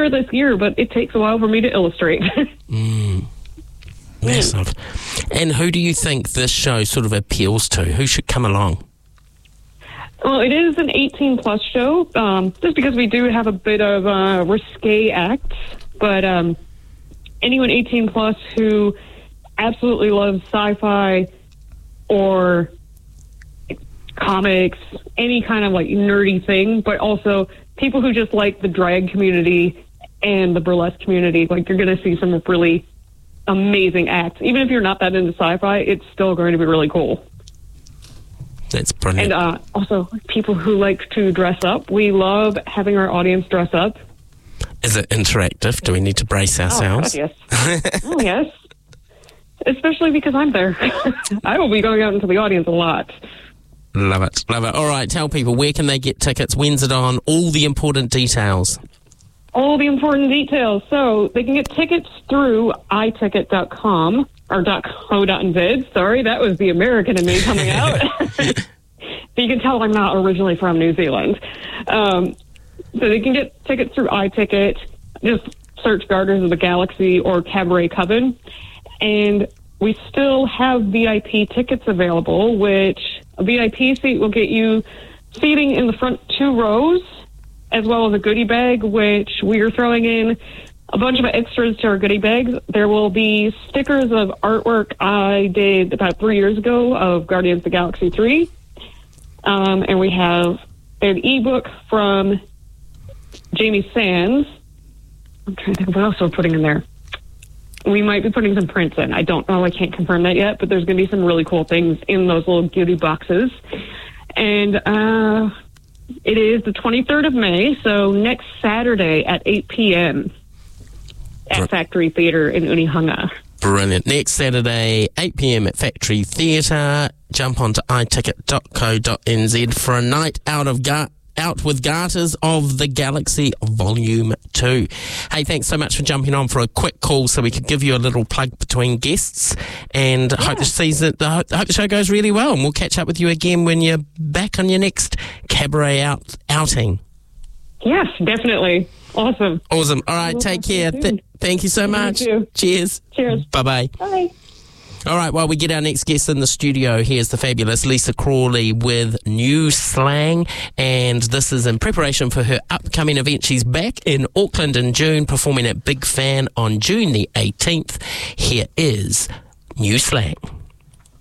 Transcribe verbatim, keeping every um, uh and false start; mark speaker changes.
Speaker 1: later this year, but it takes a while for me to illustrate.
Speaker 2: mm. Massive. And who do you think this show sort of appeals to? Who should come along?
Speaker 1: Well, it is an eighteen plus show, um, just because we do have a bit of uh, risque acts, but um, anyone eighteen plus who absolutely loves sci-fi or comics, any kind of like nerdy thing, but also people who just like the drag community and the burlesque community, like you're going to see some really amazing acts. Even if you're not that into sci-fi, it's still going to be really cool.
Speaker 2: That's brilliant.
Speaker 1: And uh, also, people who like to dress up. We love having our audience dress up.
Speaker 2: Is it interactive? Do we need to brace ourselves?
Speaker 1: Oh, God, yes. Oh, yes. Especially because I'm there. I will be going out into the audience a lot.
Speaker 2: Love it. Love it. All right, tell people, where can they get tickets? When's it on? All the important details.
Speaker 1: All the important details. So they can get tickets through i ticket dot com. Or .co.nz. Sorry, that was the American in me coming out. But you can tell I'm not originally from New Zealand. Um, so they can get tickets through iTicket. Just search Guardians of the Galaxy or Cabaret Coven. And we still have V I P tickets available, which a V I P seat will get you seating in the front two rows, as well as a goodie bag, which we are throwing in a bunch of extras to our goodie bags. There will be stickers of artwork I did about three years ago of Guardians of the Galaxy three. Um, and we have an ebook from Jamie Sands. I'm trying to think of what else we're putting in there. We might be putting some prints in. I don't know. I can't confirm that yet, but there's going to be some really cool things in those little goodie boxes. And uh, it is the twenty-third of May, so next Saturday at eight p.m. at Factory Theatre in Unihanga.
Speaker 2: Brilliant. Next Saturday, eight p.m. at Factory Theatre. Jump onto i ticket dot co dot n z for a night out of Ga- out with Garters of the Galaxy Volume two. Hey, thanks so much for jumping on for a quick call so we could give you a little plug between guests, and yeah. hope the season, I hope, hope the show goes really well, and we'll catch up with you again when you're back on your next cabaret out outing.
Speaker 1: Yes, definitely. Awesome.
Speaker 2: Awesome. All right,
Speaker 1: we'll
Speaker 2: take care. Th- thank you so much.
Speaker 1: You
Speaker 2: Cheers.
Speaker 1: Cheers.
Speaker 2: Bye-bye.
Speaker 1: Bye.
Speaker 2: All right, while we get our next guest in the studio, here's the fabulous Lisa Crawley with New Slang, and this is in preparation for her upcoming event. She's back in Auckland in June, performing at Big Fan on June the eighteenth. Here is New Slang.